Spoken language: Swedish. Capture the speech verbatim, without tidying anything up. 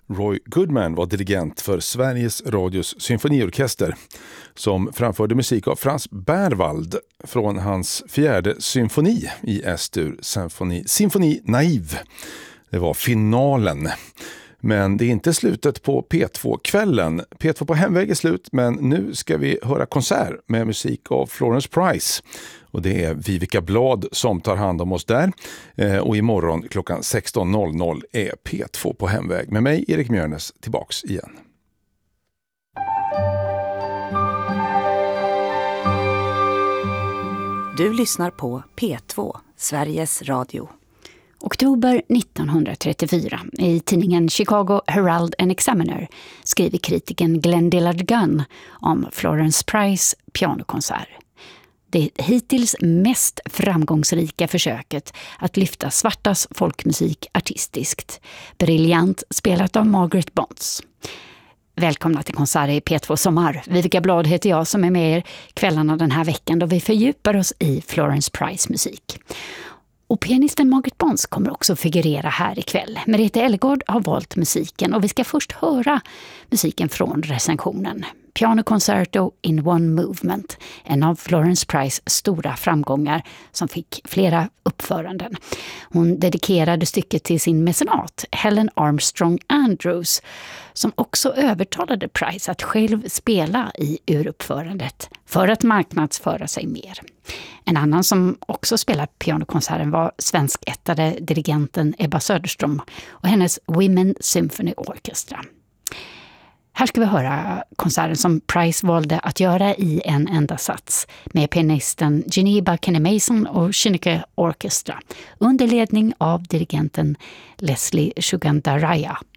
Roy Goodman var dirigent för Sveriges Radios symfoniorkester som framförde musik av Franz Berwald från hans fjärde symfoni i S-dur, symfoni, symfoni Naiv. Det var finalen. Men det är inte slutet på P två-kvällen. P två på hemväg är slut, men nu ska vi höra konsert med musik av Florence Price. Och det är Vivica Blad som tar hand om oss där. Eh, och imorgon klockan sexton noll noll är P två på hemväg. Med mig, Erik Mjörnes, tillbaks igen. Du lyssnar på P två, Sveriges Radio. Oktober nittonhundratrettiofyra i tidningen Chicago Herald and Examiner skriver kritiken Glenn Dillard Gunn om Florence Price pianokonsert. Det hittills mest framgångsrika försöket att lyfta svartas folkmusik artistiskt. Briljant spelat av Margaret Bonds. Välkomna till konsert i P två Sommar. Vivica Blad heter jag som är med er kvällarna den här veckan då vi fördjupar oss i Florence Price musik. Och pianisten Margaret Bonds kommer också figurera här ikväll. Merete Ellegård har valt musiken och vi ska först höra musiken från recensionen. Piano Concerto in One Movement, en av Florence Price stora framgångar som fick flera uppföranden. Hon dedikerade stycket till sin mecenat Helen Armstrong Andrews, som också övertalade Price att själv spela i uruppförandet för att marknadsföra sig mer. En annan som också spelat pianokonserten var svenskättade dirigenten Ebba Söderström och hennes Women Symphony Orchestra. Här ska vi höra konserten som Price valde att göra i en enda sats med pianisten Geneva Kenny Mason och Shinnecock Orchestra under ledning av dirigenten Leslie Sugandaraya.